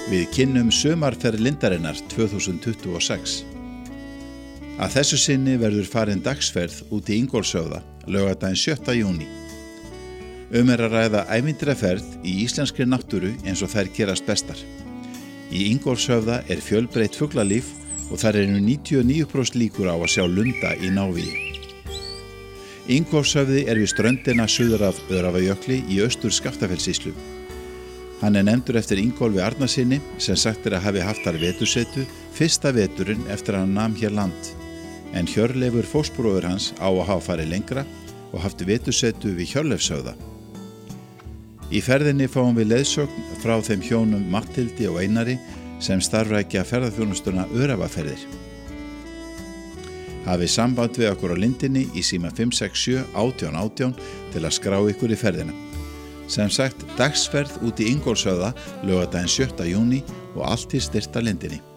Við kynnum sumarferð Lindarinnar 2026. Að þessu sinni verður farin dagsferð út í Ingólfshöfða, laugardaginn 7. júní. Er að ræða ævintýraferð í íslenskri náttúru eins og þær gerast bestar. Í Ingólfshöfða er fjölbreytt fuglalíf og þar eru 99% líkur á að sjá lunda í návígi. Ingólfshöfði er við ströndina suður af Öræfajökli í Austur-Skaftafellssýslu. Hann er nefndur eftir Ingólfi Arnarsyni sem sagt er að hafi haft þar vetursetu fyrsta veturinn eftir að hann nam hér land. En Hjörleifur fóstbróðir hans á að hafa farið lengra og haft vetursetu við Hjörleifshöfða. Í ferðinni fáum við leiðsögn frá þeim hjónum Matthildi og Einari sem starfrækja ferðaþjónustuna Öræfaferðir. Hafið samband við okkur á lindinni í síma 567 18 18 til að skrá ykkur í ferðina. Sem sagt, dagsferð út í Ingólfshöfða laugardaginn 7. júní og allt til styrkta lindinni.